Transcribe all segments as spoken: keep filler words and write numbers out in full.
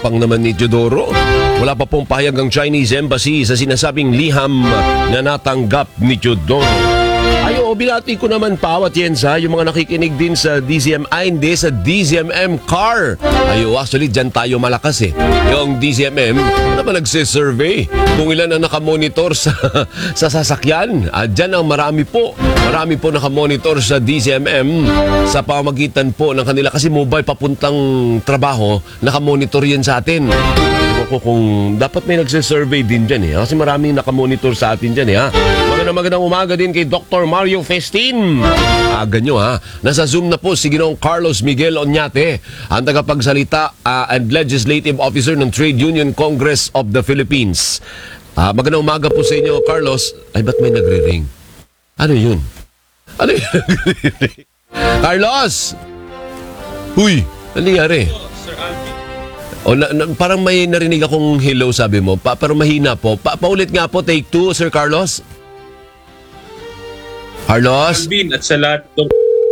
Tapang naman ni Teodoro. Wala pa pong pahayag ang Chinese Embassy sa sinasabing liham na natanggap ni Teodoro. Ayo, binati ko naman Pawat Yensa, yung mga nakikinig din sa D Z M, ay hindi, sa D Z M M Car. Ayo, actually, dyan tayo malakas eh. Yung D Z M M, ano naman nagsisurvey kung ilan ang nakamonitor sa, sa sasakyan. Ah, dyan ang marami po. Marami po nakamonitor sa D Z M M sa pamagitan po ng kanila. Kasi mobile papuntang trabaho, nakamonitor yan sa atin. Ko kung dapat may nagsisurvey din dyan eh. Kasi maraming nakamonitor sa atin dyan eh ha. Magandang magandang umaga din kay Doctor Mario Festin. Aga nyo ha. Nasa Zoom na po si Ginoong Carlos Miguel Oñate, ang tagapagsalita uh, and Legislative Officer ng Trade Union Congress of the Philippines. Uh, magandang umaga po sa inyo, Carlos. Ay, ba't may nagre-ring? Ano yun? Ano yun? Carlos! Huy! Ano nangyari? O, na, na, parang may narinig akong hello sabi mo. Pa, parang mahina po. Pa, paulit nga po, take two, Sir Carlos. Carlos? Alvin, at sa lahat ng...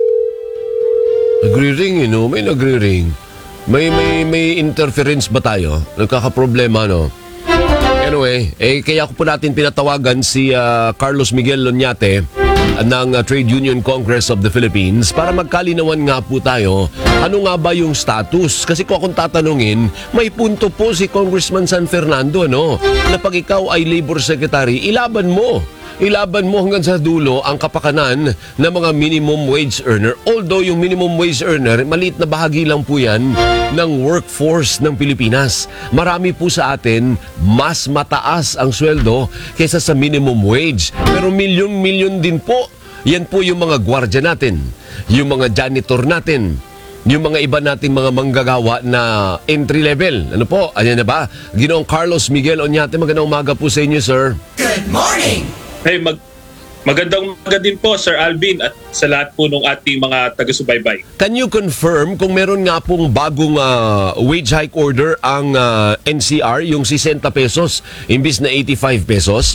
Nagre-ring, you know? May nagre-ring. May, may, may interference ba tayo? Nagkakaproblema, no? Anyway, eh, kaya ko po natin pinatawagan si uh, Carlos Miguel Oñate ng uh, Trade Union Congress of the Philippines para magkalinawan nga po tayo ano nga ba yung status. Kasi kung akong tatanungin, may punto po si Congressman San Fernando, ano, na pag ikaw ay Labor Secretary, ilaban mo. Ilaban mo hanggang sa dulo ang kapakanan ng mga minimum wage earner. Although yung minimum wage earner, maliit na bahagi lang po yan ng workforce ng Pilipinas. Marami po sa atin, mas mataas ang sweldo kaysa sa minimum wage. Pero milyon-milyon din po. Yan po yung mga gwardya natin, yung mga janitor natin, yung mga iba nating mga manggagawa na entry level. Ano po? Ayan na ba? Ginoong Carlos Miguel Oñate, magandang umaga po sa inyo, sir. Good morning! Hey, mag magandang umaga din po, Sir Alvin, at sa lahat po ng ating mga taga-subaybay. Can you confirm kung meron nga pong bagong uh, wage hike order ang uh, N C R, yung sixty pesos imbis na eighty-five pesos?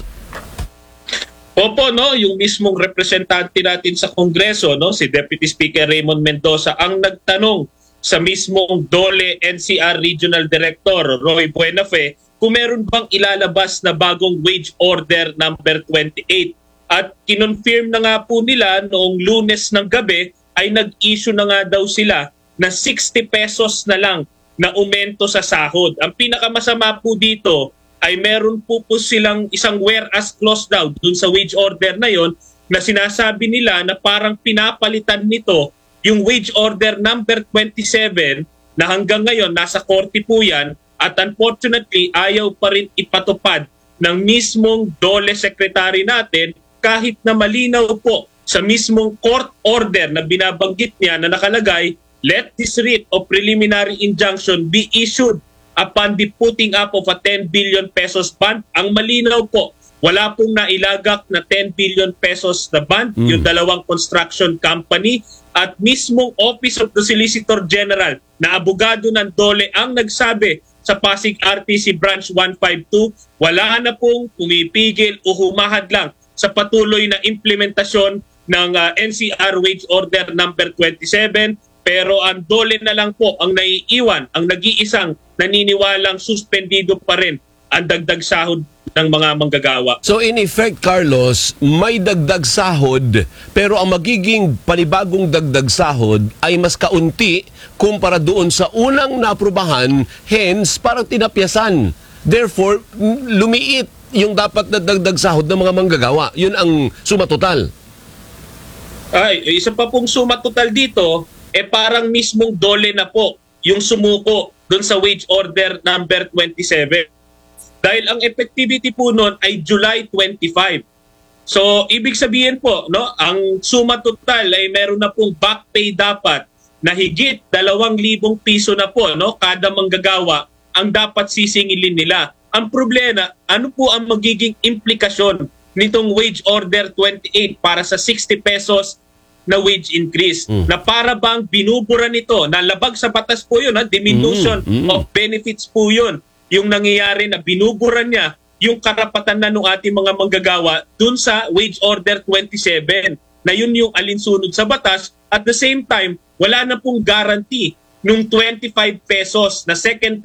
Opo, no, yung mismong representante natin sa Kongreso, no, si Deputy Speaker Raymond Mendoza, ang nagtanong sa mismong D O L E N C R Regional Director Roy Buenafe kung meron bang ilalabas na bagong wage order number twenty-eight. At kinonfirm na nga po nila noong Lunes ng gabi ay nag-issue na nga daw sila na sixty pesos na lang na aumento sa sahod. Ang pinakamasama po dito ay meron po po silang isang whereas clause daw dun sa wage order na yon na sinasabi nila na parang pinapalitan nito yung wage order number twenty-seven na hanggang ngayon nasa korte po yan. At unfortunately, ayaw pa rin ipatupad ng mismong D O L E Secretary natin kahit na malinaw po sa mismong court order na binabanggit niya na nakalagay, let this writ of preliminary injunction be issued upon the putting up of a ten billion pesos bond. Ang malinaw po, wala pong nailagak na ten billion pesos na bond, mm. yung dalawang construction company at mismong Office of the Solicitor General na abogado ng D O L E ang nagsabi sa Pasig R T C Branch one fifty-two, wala na pong pumipigil o humahad lang sa patuloy na implementasyon ng uh, N C R Wage Order number twenty-seven, pero ang D O L E na lang po ang naiiwan, ang nag-iisang naniniwalang suspendido pa rin ang dagdag sahod ng mga manggagawa. So in effect, Carlos, may dagdag sahod pero ang magiging panibagong dagdag sahod ay mas kaunti kumpara doon sa unang naaprubahan, hence parang tinapyasan. Therefore, lumiit yung dapat na dagdag sahod ng mga manggagawa. Yun ang suma total. Ay, isa pa pong suma total dito, eh parang mismong D O L E na po yung sumuko doon sa wage order number twenty-seven. Dahil ang effectivity po noon ay July twenty-five. So, ibig sabihin po, no, ang suma total ay meron na pong back pay dapat na higit dalawang libong piso na po, no, kada manggagawa ang dapat sisingilin nila. Ang problema, ano po ang magiging implikasyon nitong wage order twenty-eight para sa sixty pesos na wage increase? Mm. Na para bang binubura nito, na labag sa batas po yun, ha? Diminution mm. Mm. of benefits po yun. Yung nangyayari na binubura niya yung karapatan na ng ating mga manggagawa dun sa wage order twenty-seven na yun yung alinsunod sa batas. At the same time, wala na pong guarantee nung twenty-five pesos na second